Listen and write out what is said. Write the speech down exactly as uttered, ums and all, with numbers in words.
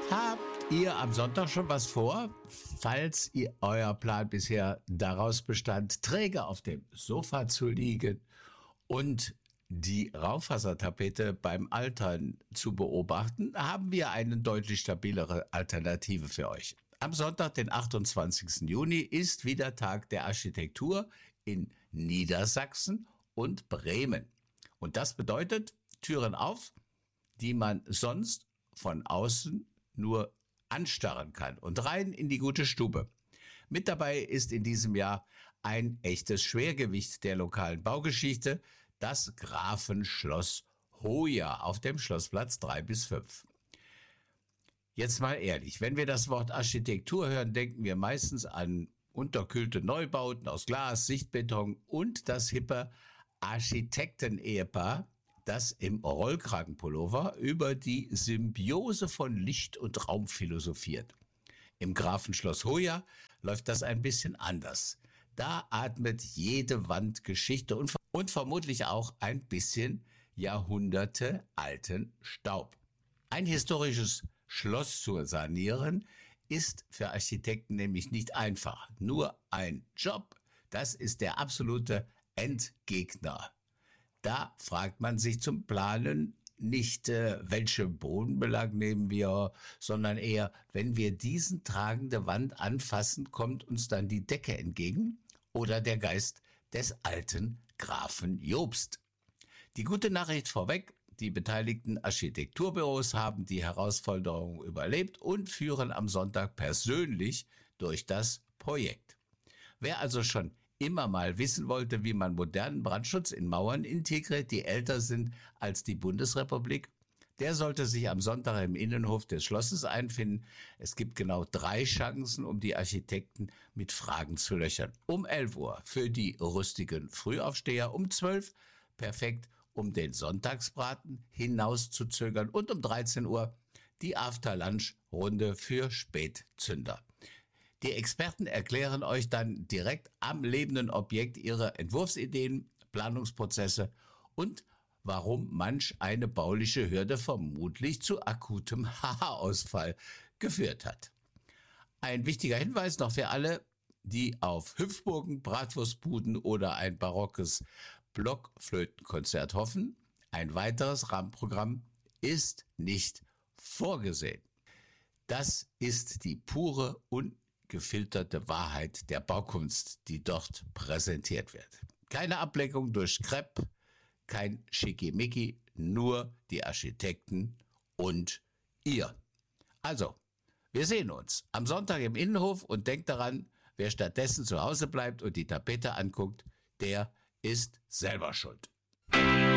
Habt ihr am Sonntag schon was vor? Falls ihr euer Plan bisher daraus bestand, träge auf dem Sofa zu liegen und die Raufasertapete beim Altern zu beobachten, haben wir eine deutlich stabilere Alternative für euch. Am Sonntag, den achtundzwanzigsten Juni, ist wieder Tag der Architektur in Niedersachsen und Bremen. Und das bedeutet Türen auf, die man sonst von außen nur anstarren kann, und rein in die gute Stube. Mit dabei ist in diesem Jahr ein echtes Schwergewicht der lokalen Baugeschichte, das Grafenschloss Hoya auf dem Schlossplatz drei bis fünf. Jetzt mal ehrlich, wenn wir das Wort Architektur hören, denken wir meistens an unterkühlte Neubauten aus Glas, Sichtbeton und das hippe Architekten-Ehepaar, das im Rollkragenpullover über die Symbiose von Licht und Raum philosophiert. Im Grafenschloss Hoya läuft das ein bisschen anders. Da atmet jede Wand Geschichte und, und vermutlich auch ein bisschen jahrhundertealten Staub. Ein historisches Schloss zu sanieren ist für Architekten nämlich nicht einfach. Nur ein Job, das ist der absolute Endgegner. Da fragt man sich zum Planen nicht, äh, welche Bodenbelag nehmen wir, sondern eher, wenn wir diesen tragende Wand anfassen, kommt uns dann die Decke entgegen oder der Geist des alten Grafen Jobst. Die gute Nachricht vorweg: Die beteiligten Architekturbüros haben die Herausforderung überlebt und führen am Sonntag persönlich durch das Projekt. Wer also schon immer mal wissen wollte, wie man modernen Brandschutz in Mauern integriert, die älter sind als die Bundesrepublik, der sollte sich am Sonntag im Innenhof des Schlosses einfinden. Es gibt genau drei Chancen, um die Architekten mit Fragen zu löchern. Um elf Uhr für die rüstigen Frühaufsteher, um zwölf perfekt, um den Sonntagsbraten hinauszuzögern, und um dreizehn Uhr die After-Lunch-Runde für Spätzünder. Die Experten erklären euch dann direkt am lebenden Objekt ihre Entwurfsideen, Planungsprozesse und warum manch eine bauliche Hürde vermutlich zu akutem Haarausfall geführt hat. Ein wichtiger Hinweis noch für alle, die auf Hüpfburgen, Bratwurstbuden oder ein barockes Blockflötenkonzert hoffen: Ein weiteres Rahmenprogramm ist nicht vorgesehen. Das ist die pure und gefilterte Wahrheit der Baukunst, die dort präsentiert wird. Keine Ablenkung durch Crepe, kein Schickimicki, nur die Architekten und ihr. Also, wir sehen uns am Sonntag im Innenhof, und denkt daran, wer stattdessen zu Hause bleibt und die Tapete anguckt, der ist selber schuld.